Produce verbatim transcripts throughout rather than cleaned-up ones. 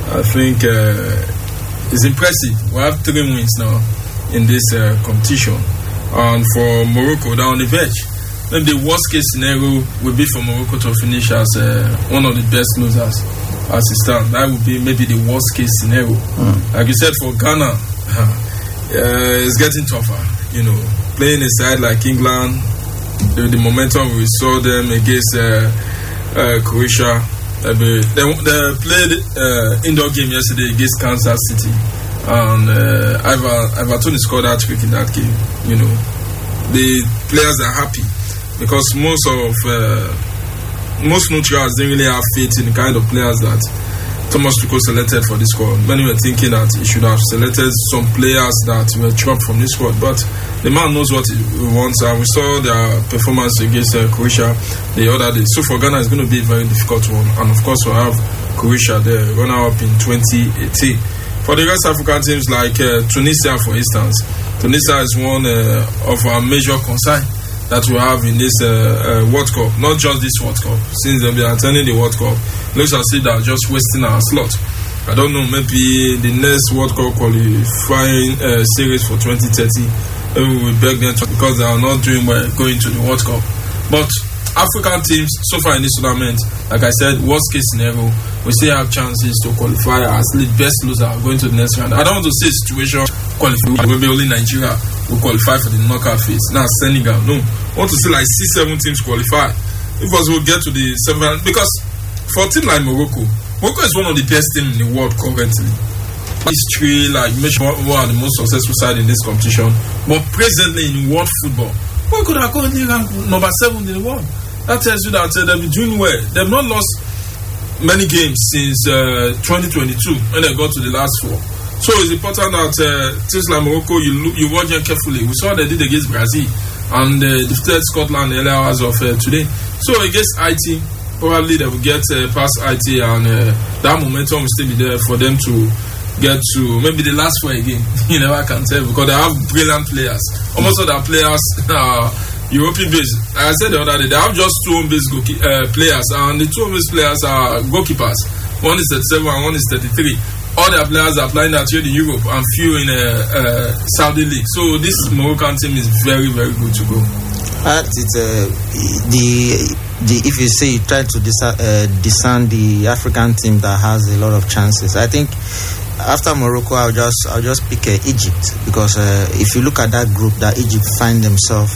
I think uh, it's impressive. We have three wins now in this uh, competition. And for Morocco, they're on the verge. Maybe the worst case scenario would be for Morocco to finish as uh, one of the best losers as it stands. That would be maybe the worst case scenario. Mm. Like you said, for Ghana, uh, it's getting tougher. You know, playing a side like England, the, the momentum we saw them against uh, uh, Croatia. Uh, they, they played uh, indoor game yesterday against Kansas City, and uh, Ivan Ivan Toney scored that trick in that game. You know, the players are happy. Because most of uh, most neutrals didn't really have faith in the kind of players that Thomas Tuchel selected for this squad. Many were thinking that he should have selected some players that were dropped from this squad, but the man knows what he wants, and we saw their performance against uh, Croatia the other day. So for Ghana, it's going to be a very difficult one, and of course we'll have Croatia there, runner up in twenty eighteen. For the West African teams like uh, Tunisia, for instance, Tunisia is one uh, of our major concerns that we have in this uh, uh, World Cup. Not just this World Cup. Since they've been attending the World Cup, looks as if they're just wasting our slot. I don't know, maybe the next World Cup qualifying uh, series for twenty thirty, maybe we will beg them to, because they are not doing well going to the World Cup. But African teams, so far in this tournament, like I said, worst case scenario, we still have chances to qualify as the best loser going to the next round. I don't want to say situation qualify, maybe only Nigeria will qualify for the knockout phase. Now Senegal, no. I want to see like six, seven teams qualify. If us will get to the seven, because for a team like Morocco, Morocco is one of the best teams in the world currently. History, like, one of the most successful side in this competition. But presently in world football, Morocco are currently ranked number seven in the world. That tells you that uh, they've been doing well. They've not lost many games since uh, twenty twenty-two when they got to the last four. So it's important that uh, things like Morocco, you look, you watch them carefully. We saw what they did against Brazil and uh, defeated Scotland in the early hours of uh, today. So against Haiti, probably they will get uh, past Haiti, and uh, that momentum will still be there for them to get to maybe the last four again. You never can tell, because they have brilliant players. Almost all their players are European based. Like I said the other day, they have just two home based goalke- uh, players, and the two home based players are goalkeepers. One is thirty-seven and one is thirty-three. All their players are playing that trade in Europe and few in a uh, uh, Saudi league. So this Moroccan team is very, very good to go. Uh, it's, uh, the the if you say you try to dis- uh, discern the African team that has a lot of chances, I think after Morocco, I'll just I'll just pick uh, Egypt, because uh, if you look at that group that Egypt find themselves,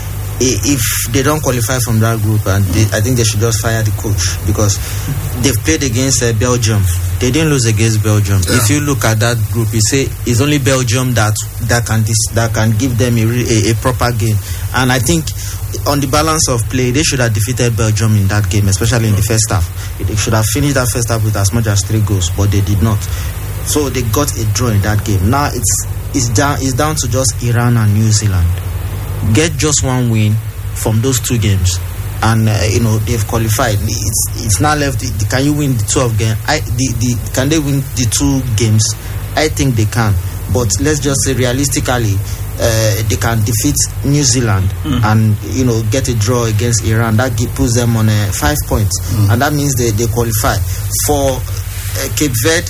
if they don't qualify from that group, and they, I think they should just fire the coach, because they've played against uh, Belgium. They didn't lose against Belgium. Yeah. If you look at that group, you say it's only Belgium that that can dis, that can give them a, a, a proper game. And I think on the balance of play, they should have defeated Belgium in that game, especially in the first half. They should have finished that first half with as much as three goals, but they did not. So they got a draw in that game. Now it's it's down it's down to just Iran and New Zealand. Get just one win from those two games, and uh, you know they've qualified. It's it's now left. Can you win the two of game? I the, the can they win the two games? I think they can, but let's just say realistically, uh, they can defeat New Zealand mm. and you know get a draw against Iran. That puts them on uh, five points, mm. and that means they they qualify. For uh, Cape Verde,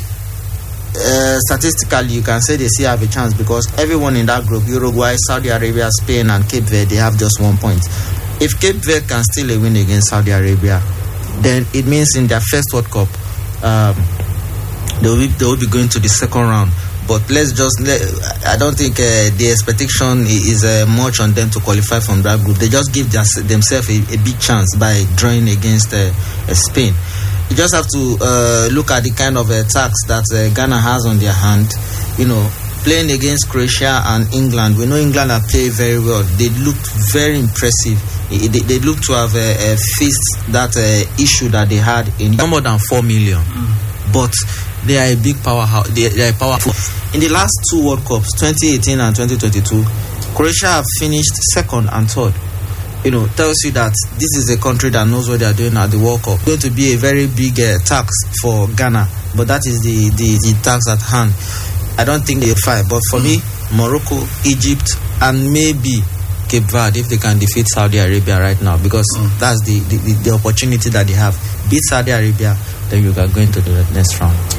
Uh, statistically, you can say they still have a chance, because everyone in that group, Uruguay, Saudi Arabia, Spain, and Cape Verde, they have just one point. If Cape Verde can steal a win against Saudi Arabia, then it means in their first World Cup, um, they will be, they will be going to the second round. But let's just, let, I don't think uh, the expectation is uh, much on them to qualify from that group. They just give their, themselves a, a big chance by drawing against uh, uh, Spain. You just have to uh, look at the kind of attacks that uh, Ghana has on their hand. You know, playing against Croatia and England. We know England have played very well. They looked very impressive. They, they look to have uh, uh, faced that uh, issue that they had in more than four million. Mm. But they are a big powerhouse. They, they are powerful. In the last two World Cups, twenty eighteen and twenty twenty-two, Croatia have finished second and third. You know, tells you that this is a country that knows what they are doing at the World Cup. It's going to be a very big uh, tax for Ghana, but that is the, the, the tax at hand. I don't think they'll fight, but for mm. me, Morocco, Egypt, and maybe Cape Verde, if they can defeat Saudi Arabia right now, because mm. that's the, the, the opportunity that they have. Beat Saudi Arabia, then you are going to the next round.